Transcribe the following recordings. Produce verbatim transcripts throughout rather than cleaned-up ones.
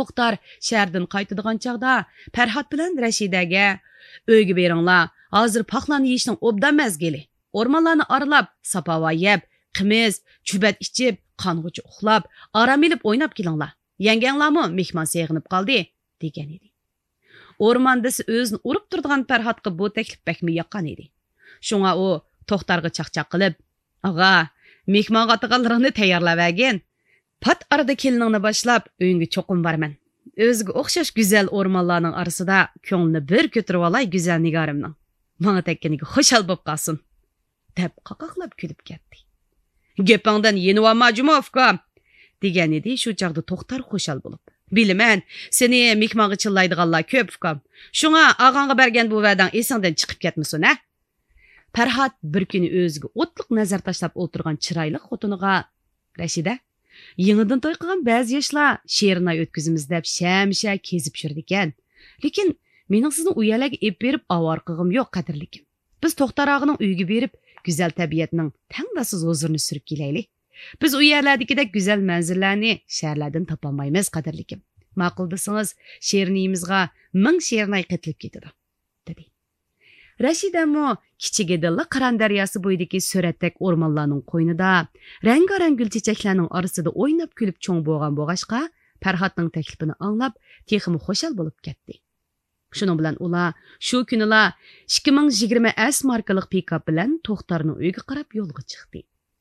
To'xtar shahardan qaytadigan chaqda Farhod bilan Rashidaga "Uyga beringlar, hozir paxlanni yeyishning obdan mezgili. O'rmonlarni aralab, sapava yeb, qimiz, chubat ichib, qong'uchi uxlab, aram ilib o'ynab kelinglar. Yanganglarmi mehmon seg'inib qoldi" degan edi. O'rmondasi o'zini urib turadigan Farhodga bu taklif bakmi yoqqan edi. Shunga u To'xtarga chaqchaq qilib, "Ag'a, mehmonga ataqanlaringni tayyorlab pat arada keliningni boshlab uyingga cho'qim borman. O'ziga o'xshash go'zal o'rmonlarning orasida ko'nglini bir ko'tarib olay go'zal nigorimning. Menga tekkaniga xushal bo'lib qolsin" deb qaqoqlab kulib ketdi. "Gapingdan yenivama Jumovka" degan edi shu chaqda To'xtar xushal bo'lib. "Bilaman, seni mehmonga chillaydiganlar ko'p ukam. Shunga og'angga bergan bu va'dang esingdan chiqib ketmasin, ha?" Farhod bir kuni o'ziga o'tliq nazar tashlab o'tirgan chiroyli xotiniga "Rashida, yangidan to'y qilgan ba'zi yoshlar she'rni o'tkazimiz deb shamsha kezib yurdi ekan. Lekin mening sizni u yerlarga ep berib avar qilg'im yo'q qadrlikim. Biz To'xtar og'aning uyiga berib, go'zal tabiatning tangdasiz huzurini surib kelaylik. Biz u yerlardagidek go'zal manzillarni shaharlardan topolmaymiz qadrlikim. Ma'qul desangiz, she'rniyimizga ming she'rnay qitilib ketadi" dedi. Rashida mo kichigidilla Qaran daryosi bo'yidagi suratdak o'rmonlarning qo'ynida, rang-rang gul chechaklarning orasida o'ynab kulib cho'ng bo'lgan bo'g'ashqa Farhodning taklifini anglab, texmi xushal bo'lib ketdi. Shuning bilan ular shu kunilar ikki ming yigirma S markalik pikap bilan To'xtarning uyiga qarab yo'lga chiqdi.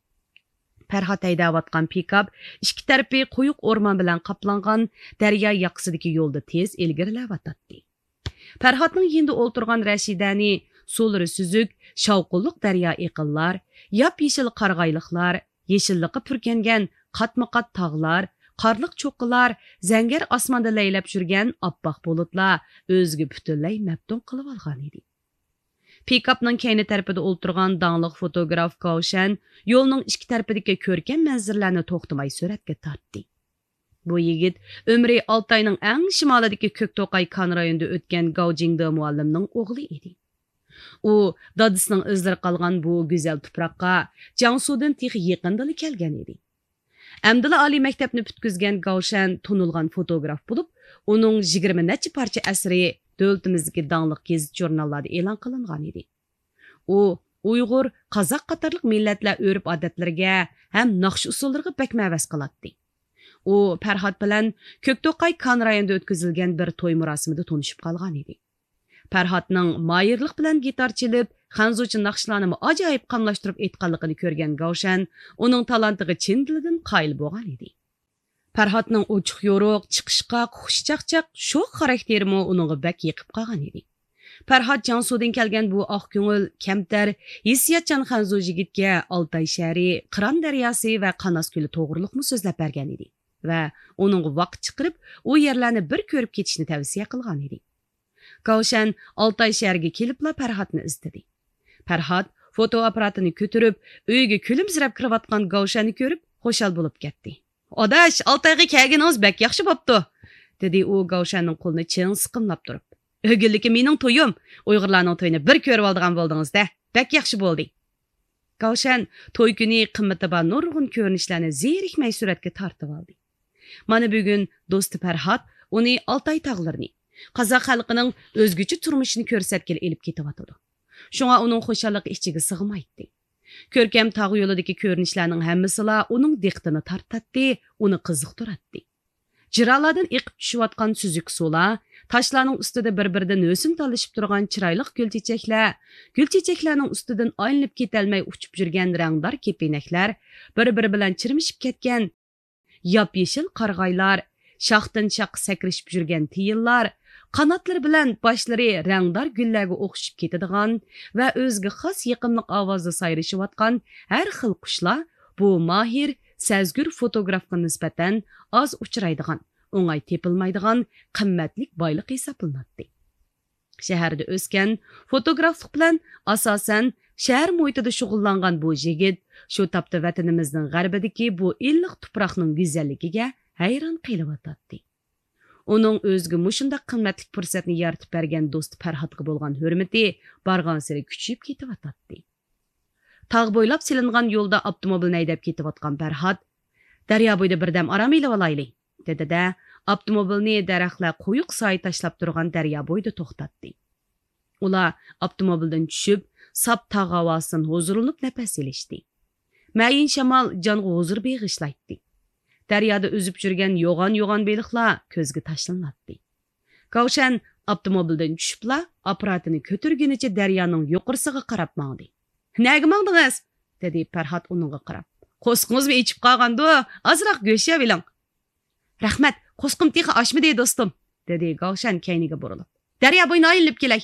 Farhod haydayotgan pikap ikki tarafi quyuq o'rmon bilan qoplangan daryo yoqasidagi yo'lda tez ilgarilayotdi. Farhodning yindi o'ltirgan Rashidani so'lri suzuk, shavqulliq daryo eqinlar, yop-yeshil qarg'ayliqlar, yeshilliqqa purkangan qatma-qat tog'lar, qarliq cho'qqilar, zangar osmonda laylab yurgan oppoq bulutlar o'ziga butunlay maftun qilib olgan edi. Pikapning keyni tarafida o'ltirgan dangliq fotograf Kavshan yo'lning ikki tarafidagi ko'rkam manzillarni to'xtamay suratga tortdi. Bu yigit umri Oltayning eng shimolidagi Ko'kto'qay kon rayonida o'tgan Gaojingda muallimning o'g'li edi. U dadisining izlari qolgan bu go'zal tuproqqa Jiangsudan texi yaqindan kelgan edi. Amdila oliy maktabni bitkizgan Gaoshan tunilgan fotograf bo'lib, uning yigirma necha parcha asri davlatimizdagi dangliq gazet jurnallarda e'lon qilingan edi. U Uyg'ur, Qozoq qatorliq millatlar urf-odatlariga ham naqsh usullariga bakmavas qiladi. U Farhod bilan Ko'kto'qay kon rayonida o'tkazilgan bir to'y marosimida tanishib qolgan edi. Farhodning moyirlik bilan gitar chelib, xanzuchi naqshlarni ajoyib qamlashtirib aytganligini ko'rgan Gaoshan uning talantiga chin dilidan qoyil bo'lgan edi. Farhodning ochiq yo'ruq, chiqishqoq, xushchaqchaq, sho'x xarakterimi uningga bak yiqib qolgan edi. Farhod Jiangsudan kelgan bu oq ko'ngil, kamtar, hissiyatchan xanzu yigitga Oltay shahri, Qiron daryosi va Qanos ko'li to'g'riliqni so'zlab bergan edi va uning vaqt chiqarib, u yerlarni bir ko'rib ketishni tavsiya qilgan edi. Gaoshan Oltay shahriga kelibla Farhodni izladi. Farhod fotoapparatini ko'tarib, uyiga kulimsirab kirayotgan Gaoshanni ko'rib, xushal bo'lib ketdi. "Odash, Oltayga kelganingiz bak yaxshi bo'pti", dedi u Gaoshanning qo'lini ching siqimlab turib. "O'g'illiki mening to'yim. Uyg'urlarning to'yini bir ko'rib oldigan bo'ldingiz-da. Bak yaxshi bo'ldi." Gaoshan to'y kuni qimmatli nurg'un ko'rinishlarni zerikmay suratga tortib oldi. Mana bugun do'sti Farhod uni Oltay tog'larini, Qozoq xalqining o'zgacha turmushini ko'rsatgil elib ketyapti. Shunga uning xushalliqi ichiga sig'maydi. Ko'rkam tog' yo'lidagi ko'rinishlarning hammasila uning diqqatini tortadi, uni qiziqtiradi. Jiralardan eqib tushayotgan suzuk suvlar, toshlarning ustida bir-biridan o'sim talishib turgan chiroyli gul chechaklar, gul chechaklarning ustidan aylanib ketolmay uchib yurgan rangdor kepinaklar, bir-biri bilan chirmishib ketgan yop-yeshil qarg'aylar, shoxdan shoq sakrishib yurgan tiyinlar, qanotlari bilan boshlari rangdor gullarga o'xshib ketadigan va o'ziga xos yiqimliq ovozda sayrashayotgan har xil qushlar bu mohir, sezgur fotografga nisbatan oz uchraydigan, o'ng'ay tepilmaydigan qimmatli boylik hisoblanadi. Shaharda o'sgan, fotograflik bilan asosan shahar muhitida shug'ullangan bu yigit shu topda vatanimizning g'arbidagi bu illiq tuproqning go'zalligiga hayron qilyotdi. Uning o'ziga mushunda qimmatli fursatni yaratib bergan do'sti Farhodga bo'lgan hurmati borgan sari kuchayib ketyotdi. Tog' bo'ylab silingan yo'lda avtomobilni haydab ketayotgan Farhod, "Daryo bo'yida birdam aram ilib olaylik", dedi-da, avtomobilni daraxtlar quyuq soy tashlab turgan daryo bo'yida to'xtatdi. Ular avtomobildan tushib, sap tog' havosidan huzurlanib nafas ilishdi. Mayin shamol jonga huzur beg'ishlaydi. Daryoda uzib yurgan yo'g'on-yo'g'on beliqlar ko'zga tashlanadi. Kavshan avtomobildan tushibla apparatini ko'targunicha daryoning yuqorisiga qarab mangdi. "Nega mangdingiz?" dedi Farhod uningga qarab. "Qo'sqingizmi ichib qolgandi? Azroq go'sht yeb iling." "Rahmat, qo'sqim texi oshmidi do'stim", dedi Kavshan kayniga burilib. "Daryo bo'yini aylanib kelay."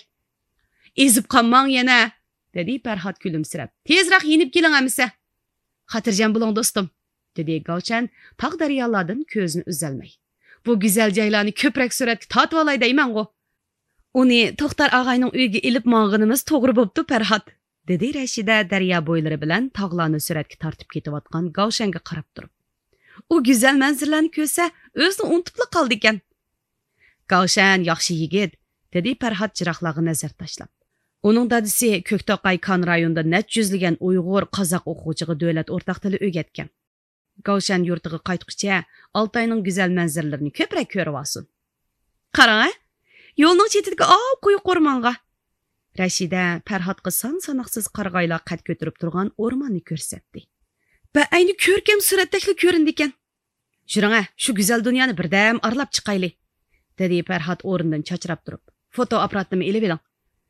"Ezib qolmang yana", dedi Farhod kulimsirab. "Tezroq yenib keling amisa." "Xotirjam bo'ling do'stim", dedi Kavshan tog' daryolardan ko'zini uzalmay. "Bu go'zal joylarni ko'proq suratga tortib olay deyman-ku." "Uni To'xtar og'ayning uyiga ilib mang'inimiz to'g'ri bo'pti, Farhod", dedi Rashida daryo bo'ylari bilan tog'larni suratga tortib ketayotgan Kavshanga qarab turib. "U go'zal manzarlarni ko'rsa, o'zini unutib qoldi ekan." "Kavshan yaxshi yigit", dedi Farhod jiroqlarga nazar tashlab. Uning dadisi Ko'ktoqay Kon rayonida net yuzlagan Uyg'ur, qozoq o'quvchiga davlat o'rtaq tili o'rgatgan. Kavshan yurtiga qaytqicha Oltoyning go'zal manzaralarini ko'proq ko'rib olsin. "Qarang, yo'lning chetidagi ov quyuq o'rmonga." Rashida Farhodga son-sanoqsiz qarg'aylar qad ko'tarib turgan o'rmonni ko'rsatdi. "Ba ayni ko'rkam suratdagi ko'rindi ekan. Juring, shu go'zal dunyoni birdam aralab chiqayli", dedi Farhod o'rnidan chachrab turib. "Fotoapparatni ilib oling."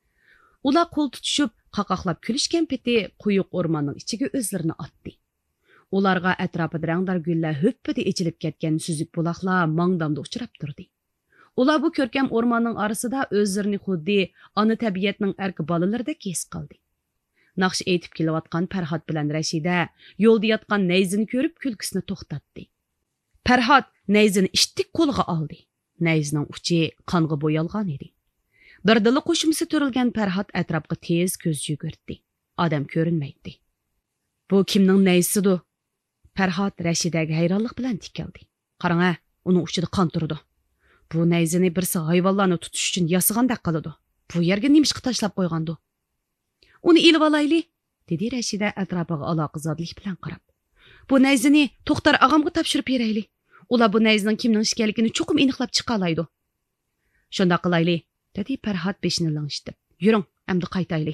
Ular qo'l tutishib, qaqoqlab kulishgan peti quyuq o'rmonning ichiga o'zlarini otdi. Ularga atrofida rangdor gullar höppida ichilib ketgan suzuk buloqlar mangdamda uchrab turdi. Ular bu ko'rkam o'rmonning orasida o'zlarini xuddi ona tabiatning erki bolalaridek his qildi. Naqsh aytib kelayotgan Farhod bilan Rashida yo'lda yotgan nayzini ko'rib kulkisini to'xtatdi. Farhod nayzini ishtik qo'lga oldi. Nayzning uchi qonga bo'yalgan edi. Birdili qo'shimsi turilgan Farhod atrofga tez ko'z yugurtdi. Odam ko'rinmaydi. "Bu kimning nayzisidir?" Farhod Rashidaga hayronlik bilan tikildi. "Qarang, uning uchida qon turdi. Bu nayzini birsi hayvonlarni tutish uchun yasigandek qiladi. Bu yerga nimishqa tashlab qo'ygandi?" "Uni ilib olayli", dedi Rashida atrofiga aloqazodlik bilan qarab. "Bu nayzini To'xtar og'amga topshirib berayli. Ular bu nayzning kimning ishkanligini cho'qim aniqlab chiqa oladi." "Shunda qilayli", dedi Farhod beshini langishtirib. "Yuring, endi qaytayli."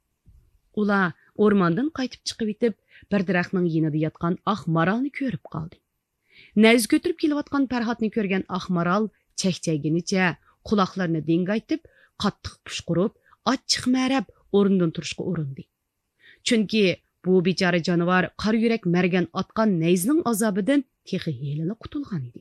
Ular o'rmondan qaytib chiqib yetib, bir daraxtning yonida yotgan oq maralni ko'rib qoldi. Nayz ko'tirib kelayotgan Farhodni ko'rgan oq maral chekchayginicha quloqlarini dengaytib, qattiq pushqurib, achchiq marab o'rnidan turishga urindi. Chunki bu bechora jonivor qor yurak margan otgan nayzning azobidan texi helini qutulgan edi.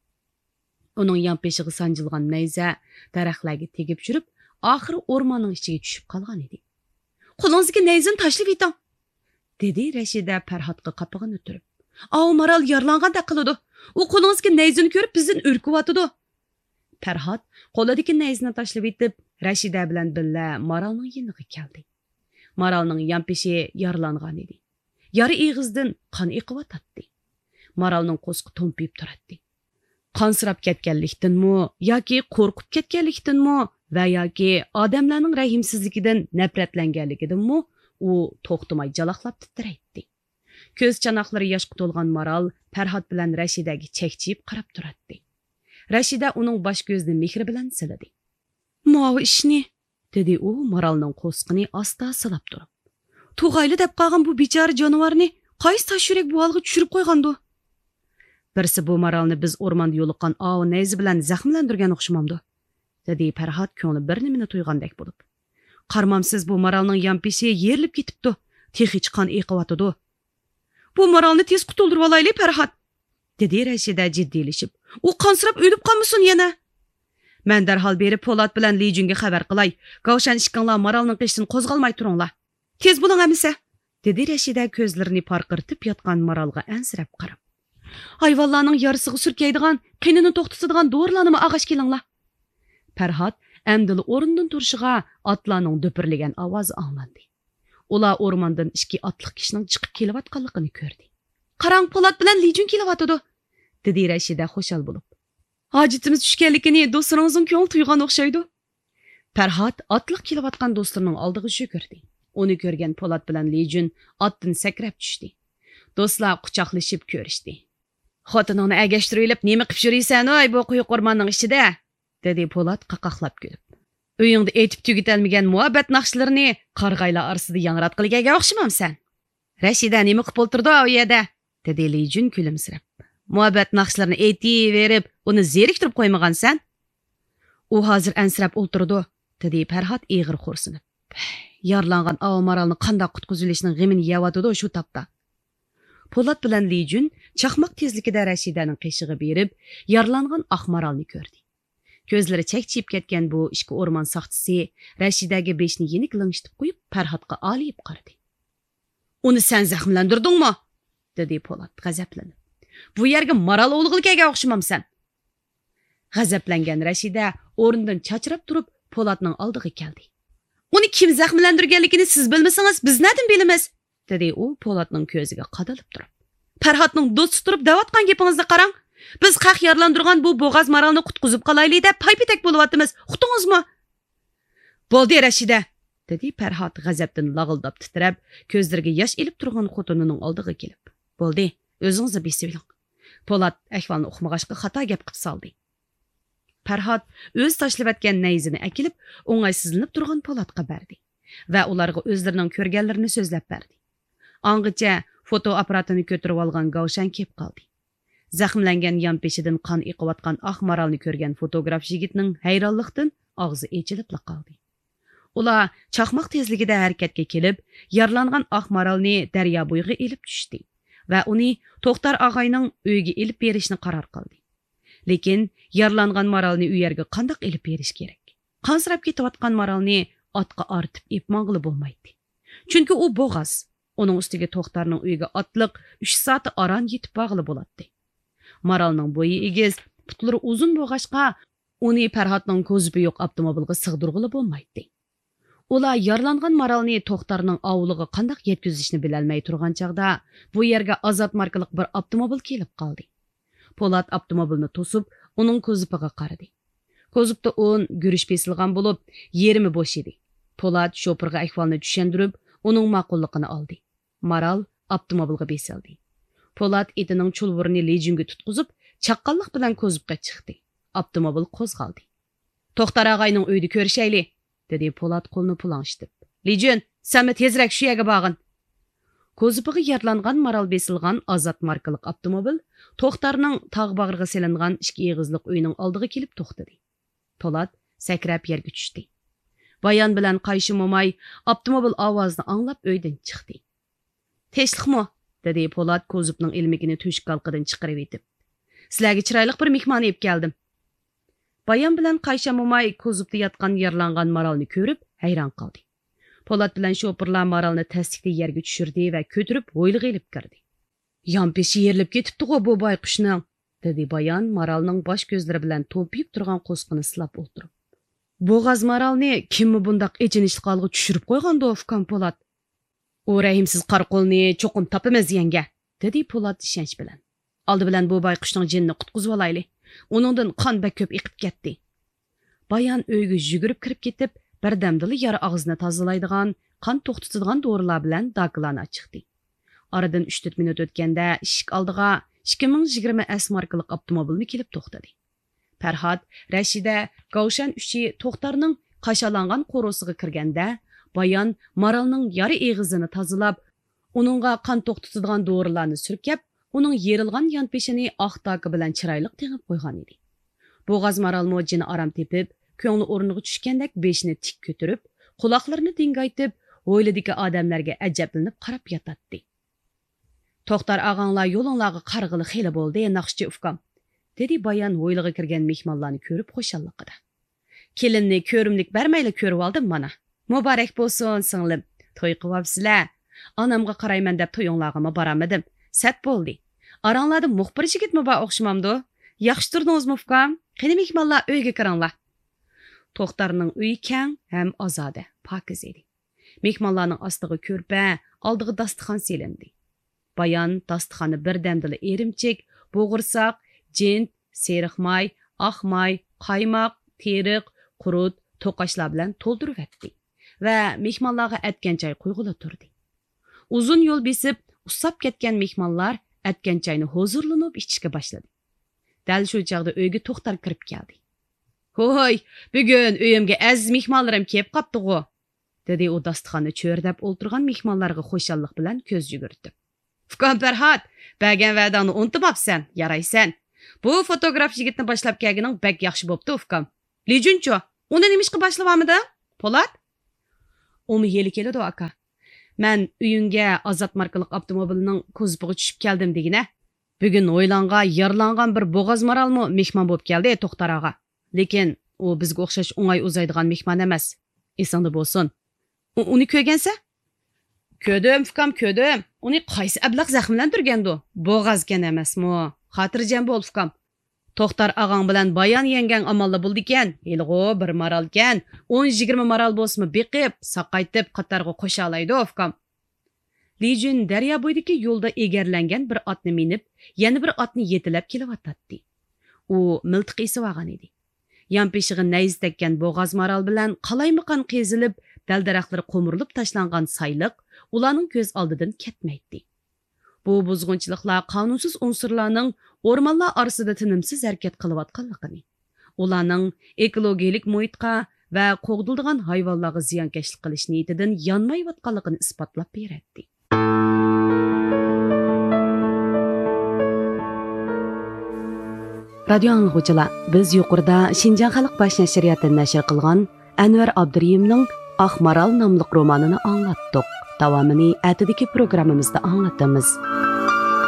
Uning yon peshiga sanjilgan nayza daraxtlarga tegib yurib, oxiri o'rmonning ichiga tushib qolgan edi. "Qo'lingizga nayzini tashlab yeting", dedi Rashida Farhodga qapig'ini turib. "Ov maral yorlangandek qiladi. U qo'lingizga nayzini ko'rib bizdan urkiyotidi." Farhod qo'lidagi nayzini tashlab yetib, Rashida bilan birga maralning yoniga keldi. Maralning yon peshi yorlangan edi. Yari ig'izdan qon iqiyotdi. Maralning qo'sqi to'mpib turadi. Qansirab ketganlikdanmi yoki qo'rqib ketganlikdanmi va yoki odamlarning rahimsizligidan nafratlanganligidanmi u to'xtamay jaloqlab titraydi. Ko'z chanoqlari yoshga to'lgan Maral Farhod bilan Rashidaga chekchiyib qarab turadi. Rashida uning bosh ko'zini mehr bilan siladi. "Mo'v ishni", dedi u Maralning qo'sqini asta silab turib. "Tug'ayli deb qolgan bu bechora jonivorni qaysi tosh yurak bu olg'a tushirib qo'ygandi? Birsi bu Maralni biz o'rmonda yo'liqqan ov nayzi bilan zaxmlantirgan o'xshamamdi", dedi Farhod ko'ngli bir nimani to'ygandek bo'lib. "Qarmamsiz bu Maralning yon peshi yerilib ketibdi. Texi chiqqan eqiyotidi. Bu Maralni tez qutuldirib olayli, Farhod", dedi Rashida jiddiylashib. "U qansirab o'lib qolmasin yana." "Men darhol berib Po'lat bilan Lijunga xabar qilay. Kavshan ishqinglar Maralning qishidan qo'zg'almay turinglar. Tez bo'ling amisa", dedi Rashida ko'zlarini parqirtib yotgan Maralga ansirab qarab. "Hayvonlarning yarisiga surkaydigan, qinini to'xtatadigan dorilarni og'ash kelinglar." Farhod amdili o'rnidan turishiga otlarning do'pirlagan ovozi anglandi. Ular o'rmondan ikki otliq kishining chiqib kelayotganligini ko'rdi. "Qarang, Po'lat bilan Lijun kelyapti", dedi Rashida xushal bo'lib. "Hojitimiz tushganligini do'stlaringizning ko'ngli tuygan o'xshaydi." Farhod otliq kelayotgan do'stlarining oldiga yugurdi. Uni ko'rgan Po'lat bilan Lijun otdan sakrab tushdi. Do'stlar quchoqlashib ko'rishdi. Xotiningni agashtirib, nima qilib yuriysan, oy, bu quyuq o'rmonning ichida? dedi Po'lat qaqaqlab kulib. Uyingda aytib tugitalmagan muhabbat naqshlarini qarg'aylar orasida yangratqilgaga o'xshamamsan. Rashida nima qilib o'tirdi u yerda? dedi Lijun kulimsirab. Muhabbat naqshlarini aytib, uni zeriktirib qo'ymagansan? U hozir ansirab o'tirdi, dedi Farhod ig'ir xo'rsinib. Yarlangan Avmaralni qanday qutqizilishning g'imini yeyotdi shu topda. Po'lat bilan Lijun chaqmoq tezligida Rashidaning qishig'i berib, yarlangan Ahmaralni ko'rdi. Ko'zlari chakchib ketgan bu ishki o'rmon soqchisi Rashidaga beshni yenik lingshitib qo'yib, Farhodga olib qaradi. Uni sen zaxmlandirdingmi? dedi Po'lat g'azablanib. Bu yerga maral o'lg'ilgaga o'xshamamsan. G'azablangan Rashida o'rnidan chachrab turib Po'latning oldiga keldi. Uni kim zaxmlandirganligini siz bilmasangiz, biz neden bilamiz? dedi u Po'latning ko'ziga qadalib turib. Farhodning do'sti turib davatgan gapingizni qarang. Biz qaq yarlandirgan bu bo'g'az maralni qutqizib qolaylik deb paypitak bo'lyapmiz. Uqdingizmi? Bo'ldi Rashida, dedi Farhod g'azabdan lag'ildab titrab, ko'zlariga yosh elib turgan xotinining oldiga kelib. Bo'ldi, o'zingizni besiling. Po'lat ahvolni uqmag'ashqa xato gap qilib soldi. Farhod o'z tashlavatgan nayzini akilib, o'ng'aysizlanib turgan Po'latga berdi va ularga o'zlarining ko'rganlarini so'zlab berdi. Angacha fotoapparatini ko'tarib olgan Gavshan kelib qoldi. Zaxmlangan yon peshidan qon iqiyotgan Ahmaralni ko'rgan fotograf yigitning hayronlikdan og'zi echilib qoldi. Ular chaqmoq tezligida harakatga kelib, yarlangan Ahmaralni daryo bo'yiga elib tushdi va uni To'xtar og'ayning uyiga elib berishni qaror qildi. Lekin yarlangan maralni u yerga qanday elib berish kerak? Qansirab ketayotgan maralni otga ortib epmang'ili bo'lmaydi. Chunki u bo'g'az. Uning ustiga To'xtarning uyiga otliq uch soat aran yetib bog'li bo'ladi. Maralning bo'yi egiz, putlari uzun bo'lg'achqa, uni Farhodning ko'zi yo'q avtomobilga sig'dirg'ili bo'lmaydi. Ular yarlangan maralni To'xtarning ovuliga qanday yetkazishni bilolmay turgan chaqda, bu yerga Azot markali bir avtomobil kelib qoldi. Po'lat avtomobilni to'sib, uning ko'zipiga qaradi. Ko'zipda o'n gurish besilgan bo'lib, yerimi bo'sh edi. Po'lat shopirga ahvolni tushuntirib, uning ma'qulligini oldi. Maral avtomobilga besildi. Po'lat etining chulvurini Lijunga tutqizib, chaqqonlik bilan ko'zipga chiqdi. Avtomobil qo'zg'aldi. To'xtar og'ayning uyida ko'rishayli, dedi Po'lat qo'lni pulanshitib. Lijun, sen tezroq shu yerga borgin. Ko'zipiga yarlangan maral besilgan Azot markali avtomobil To'xtarning tog' bag'riga selingan ikki egizlik uyining oldiga kelib to'xtadi. Po'lat sakrab yerga tushdi. Bayon bilan Qayshi Momay avtomobil ovozini anglab uydan chiqdi. Tinchlikmi? dedi Po'lat ko'zipning ilmigini to'shik qalqidan chiqarib etib. Sizlarga chiroyli bir mehmon olib keldim. Bayon bilan Qayshi Momay ko'zipda yotgan yarlangan maralni ko'rib hayron qoldi. Po'lat bilan shopirlar maralni tasdikda yerga tushirdi va ko'tirib o'yliga ilib kirdi. Yon peshi yerilib ketibdi-ku bu boyqushning, dedi Bayon maralning bosh ko'zlari bilan to'piyib turgan qo'sqini silab o'tirib. Bo'g'az maralni kimmi bundaq echinishli holga tushirib qo'ygandi ofkan Po'lat? U rahimsiz qarqolni cho'qim topamiz yanga, dedi Po'lat ishonch bilan. Oldi bilan bu boyqushning jinni qutqizib olayli. Uningdan qon bak ko'p iqib ketdi. Bayon uyga yugurib kirib ketib, birdamdili yara og'zini tozalaydigan, qon to'xtatadigan dorilar bilan daklarni chiqdi. Aradan uch to'rt minut o'tganda eshik oldiga ikki ming yigirma S markali avtomobilni kelib to'xtadi. Farhod, Rashida, Gavshan uchi To'xtarning qashalangan qo'rosiga kirganda, Bayon maralning yara eg'izini tozalab, uningga qon to'xtatadigan dorilarni surkab, uning yerilgan yon peshini oq toki bilan chiroyli tegib qo'ygan edi. Bo'g'az maral mojini aram tepib, ko'ngli o'rniga tushgandek beshini tik ko'tarib, quloqlarini dingaytib, o'yladagi odamlarga ajablanib qarab yotadi. To'xtar og'anglar yo'linglarga qarg'ili xeli bo'ldi, naqshchi ufqam, dedi Bayon o'yliga kirgan mehmonlarni ko'rib xo'shalliqida. Kelinni ko'rimlik bermayli ko'rib oldim mana. Muborak bo'lsin singlim, to'y qilibsizlar. Onamga qarayman deb to'yinglarga boramadim. Sat bo'ldi. Aranglarda muxbir yigitmi bor o'xshamamdi? Yaxshi turdingizmi ufqam? Qani mehmonlar uyga kiringlar. To'xtarning uyi keng ham ozoda, pokiz edi. Mehmonlarning ostiga ko'rpa, oldiga dasturxon selindi. Bayon dasturxonni birdamdili erimchik, bo'g'irsoq, jint, seriq may, oq may, qaymoq, teriq, qurut, to'qashlar bilan to'ldirib etdi va mehmonlarga atgan choy qo'yg'ili turdi. Uzun yo'l besib, usab ketgan mehmonlar atgan chayni huzurlanib ichishga boshladi. Dal shu chog'da uyga To'xtar kirib keldi. "Hoy, bugun uyimga aziz mehmonlarim kelib qopti-ku", dedi u dasturxonni cho'rdab o'ltirgan mehmonlarga xushallik bilan ko'z yugurtib. "Ukam Farhod, bergan va'dangni unutmabsan, yaraysan. Bu fotograf yigitni boshlab kelganing bak yaxshi bo'pti, ukam. Lijuncho, uni nima ishga boshlabamidi? Po'lat?" "Umi yeli keladi, aka. Men uyingga Azat markalik avtomobilining ko'zipiga tushib keldim degina. Bugun o'ylanga yarlangan bir bo'g'az maralmi mehmon bo'lib keldi, To'xtar og'a. Lekin u bizga o'xshash o'ng'ay uzaydigan mehmon emas. Esingda bo'lsin. Uni ko'rgansa?" "Ko'rdim, ukam, ko'rdim. Uni qaysi ablah zaxmlantirgandi? Bo'g'azgan emasmi? Xotirjam bo'l, ukam. To'xtar og'ang bilan bayon yengan amalda bo'ldi ekan. Yilg'o bir maral ekan, o'n yigirma maral bo'lsimi beqib, saqaytib qatarga qo'sha olaydi, ukam." Lijun daryo bo'yidagi yo'lda egarlangan bir otni minib, yana bir otni yetilab kelyotdi. U miltiq esib olgan edi. Yan peshig'i nayz tekkan bo'g'az maral bilan qalaymaqan qezilib, dal-daraxtlari qo'murilib tashlangan sayliq ularning ko'z oldidan ketmaydi. Bu buzg'unchiliklar qonunsiz unsurlarning o'rmonlar orasida tinimsiz harakat qilayotganligini, ularning ekologik muhitga va qo'g'dildigan hayvonlarga ziyonkashlik qilish niyatidan yonmayotganligini isbotlab beradi. Radio anglag'uchilar, biz yuqorida Xinjiang xalq bosh nashriyatidan nashr qilgan Anvar Abduriyimning Ahmaral nomli romanini anglatdik. Davomini atidagi programmamizda anglatamiz.